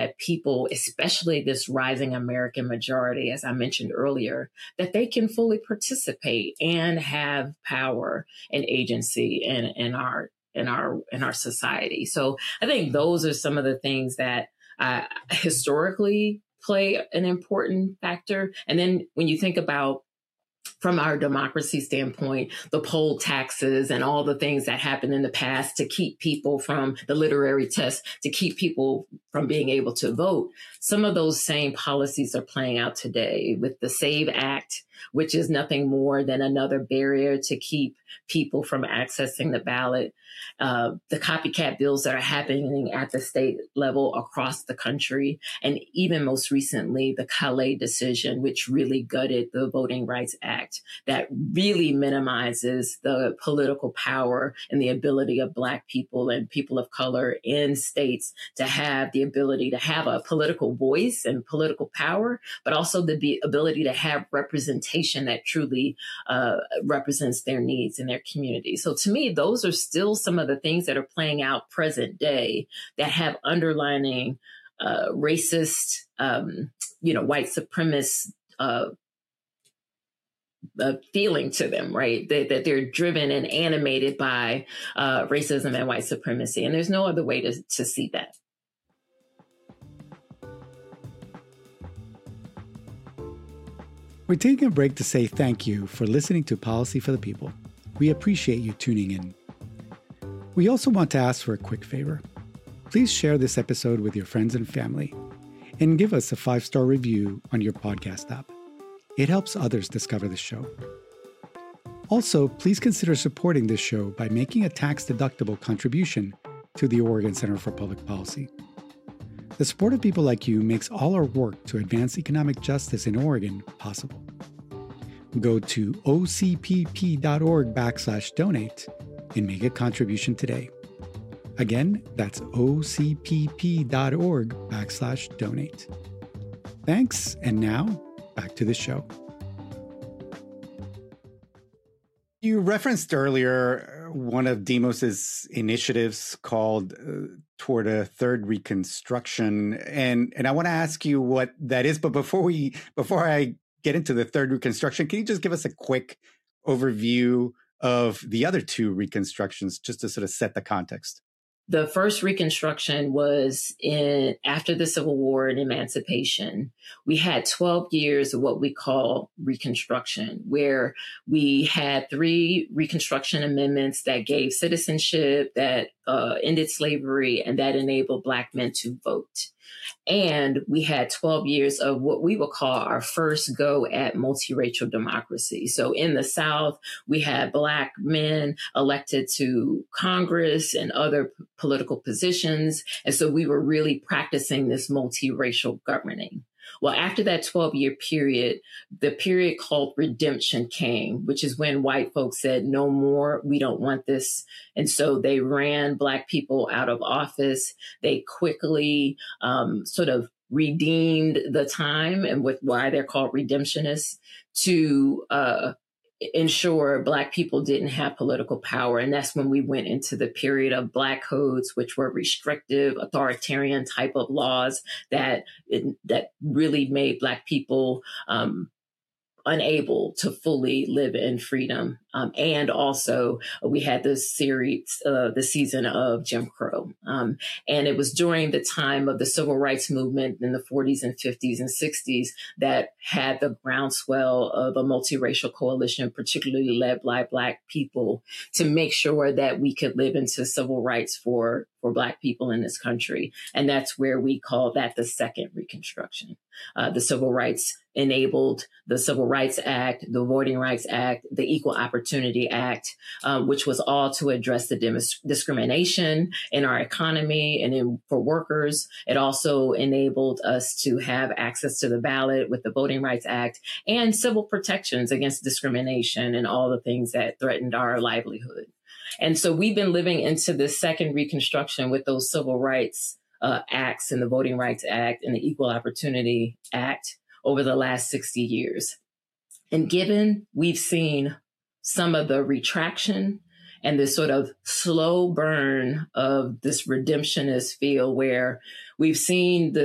that people, especially this rising American majority, as I mentioned earlier, that they can fully participate and have power and agency in our society. So I think those are some of the things that historically play an important factor. And then when you think about from our democracy standpoint, the poll taxes and all the things that happened in the past to keep people from the literary test, to keep people from being able to vote. Some of those same policies are playing out today with the SAVE Act, which is nothing more than another barrier to keep people from accessing the ballot. The copycat bills that are happening at the state level across the country. And even most recently, the Calais decision, which really gutted the Voting Rights Act, that really minimizes the political power and the ability of Black people and people of color in states to have the ability to have a political voice and political power, but also the ability to have representation that truly represents their needs in their community. So to me, those are still some of the things that are playing out present day that have underlining racist, white supremacist feeling to them, right? That they're driven and animated by racism and white supremacy. And there's no other way to see that. We're taking a break to say thank you for listening to Policy for the People. We appreciate you tuning in. We also want to ask for a quick favor. Please share this episode with your friends and family and give us a 5-star review on your podcast app. It helps others discover the show. Also, please consider supporting this show by making a tax-deductible contribution to the Oregon Center for Public Policy. The support of people like you makes all our work to advance economic justice in Oregon possible. Go to ocpp.org/donate and make a contribution today. Again, that's ocpp.org/donate. Thanks, and now back to the show. You referenced earlier one of Demos's initiatives called Toward a Third Reconstruction, and I want to ask you what that is. But before I get into the Third Reconstruction, can you just give us a quick overview of the other two reconstructions, just to sort of set the context? The first Reconstruction was after the Civil War and emancipation. We had 12 years of what we call Reconstruction, where we had 3 Reconstruction amendments that gave citizenship, that ended slavery, and that enabled Black men to vote. And we had 12 years of what we will call our first go at multiracial democracy. So in the South, we had Black men elected to Congress and other political positions. And so we were really practicing this multiracial governing. Well, after that 12-year period, the period called redemption came, which is when white folks said, no more, we don't want this. And so they ran Black people out of office. They quickly sort of redeemed the time, and with why they're called redemptionists, to ensure Black people didn't have political power. And that's when we went into the period of Black codes, which were restrictive, authoritarian type of laws that really made Black people unable to fully live in freedom. And also we had this series, the season of Jim Crow. And it was during the time of the civil rights movement in the 40s and 50s and 60s that had the groundswell of a multiracial coalition, particularly led by Black people, to make sure that we could live into civil rights for Black people in this country. And that's where we call that the second Reconstruction. The civil rights enabled the Civil Rights Act, the Voting Rights Act, the Equal Opportunity Act, which was all to address the discrimination in our economy and for workers. It also enabled us to have access to the ballot with the Voting Rights Act and civil protections against discrimination and all the things that threatened our livelihood. And so we've been living into this second Reconstruction with those civil rights acts and the Voting Rights Act and the Equal Opportunity Act over the last 60 years. And given we've seen some of the retraction and this sort of slow burn of this redemptionist feel, where we've seen the